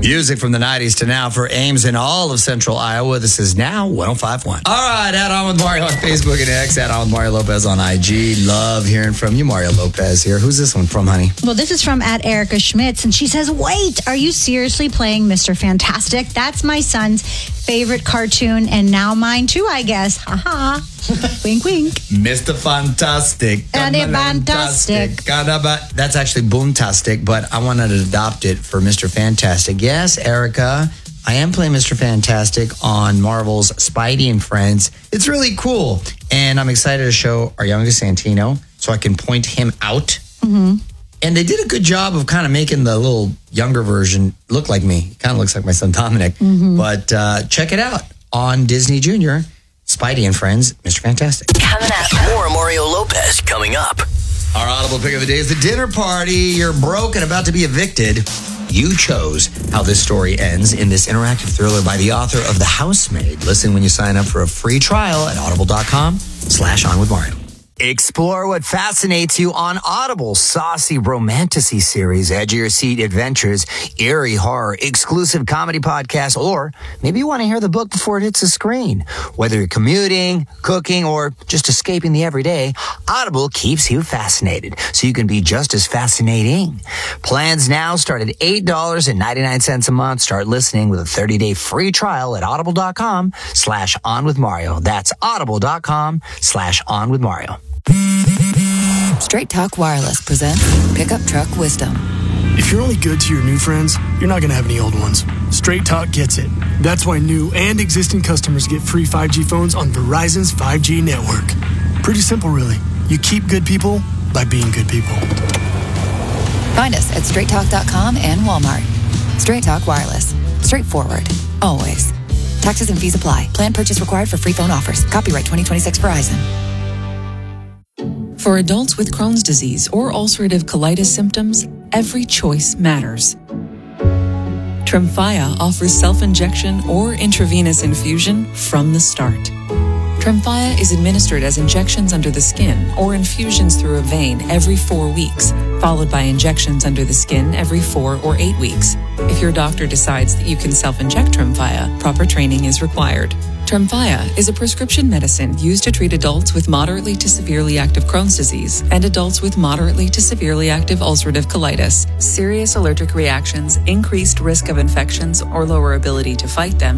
Music from the 90s to now for Ames in all of central Iowa. This is now 105.1. All right, add on with Mario on Facebook and X. Add on with Mario Lopez on IG. Love hearing from you, Mario Lopez here. Who's this one from, honey? Well, this is from @Erica Schmitz, and she says, wait, are you seriously playing Mr. Fantastic? That's my son's favorite cartoon, and now mine too, I guess. Ha-ha. Wink, wink. Mr. Fantastic. Fantastic. That's actually Boomtastic, but I wanted to adopt it for Mr. Fantastic. Yes, Erica, I am playing Mr. Fantastic on Marvel's Spidey and Friends. It's really cool, and I'm excited to show our youngest Santino so I can point him out. Mm-hmm. And they did a good job of kind of making the little younger version look like me. He kind of looks like my son Dominic. Mm-hmm. But check it out on Disney Junior. Spidey and Friends, Mr. Fantastic. Coming up. More Mario Lopez coming up. Our audible pick of the day is The Dinner Party. You're broke and about to be evicted. You chose how this story ends in this interactive thriller by the author of The Housemaid. Listen when you sign up for a free trial at audible.com/onwithmario. Explore what fascinates you on Audible's saucy romantasy series, edge of your seat adventures, eerie horror, exclusive comedy podcasts, or maybe you want to hear the book before it hits the screen. Whether you're commuting, cooking, or just escaping the everyday, Audible keeps you fascinated so you can be just as fascinating. Plans now start at $8.99 a month. Start listening with a 30-day free trial at audible.com/onwithmario. That's audible.com/onwithmario. Straight Talk Wireless presents Pickup Truck Wisdom. If you're only good to your new friends, you're not going to have any old ones. Straight Talk gets it. That's why new and existing customers get free 5G phones on Verizon's 5G network. Pretty simple, really. You keep good people by being good people. Find us at straighttalk.com and Walmart. Straight Talk Wireless. Straightforward. Always. Taxes and fees apply. Plan purchase required for free phone offers. Copyright 2026 Verizon. For adults with Crohn's disease or ulcerative colitis symptoms, every choice matters. Tremfya offers self-injection or intravenous infusion from the start. Tremfya is administered as injections under the skin or infusions through a vein every 4 weeks, followed by injections under the skin every 4 or 8 weeks. If your doctor decides that you can self-inject Tremfya, proper training is required. Tremfya is a prescription medicine used to treat adults with moderately to severely active Crohn's disease and adults with moderately to severely active ulcerative colitis. Serious allergic reactions, increased risk of infections, or lower ability to fight them